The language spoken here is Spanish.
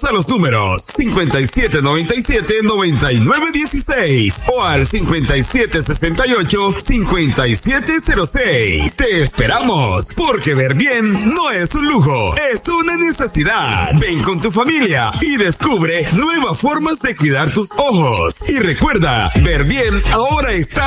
a los números 5797-9916 o al 5768-5706. Te esperamos, porque ver bien no es un lujo, es una necesidad. Ven con tu familia y descubre nuevas formas de cuidar tus ojos. Y recuerda, ver bien ahora está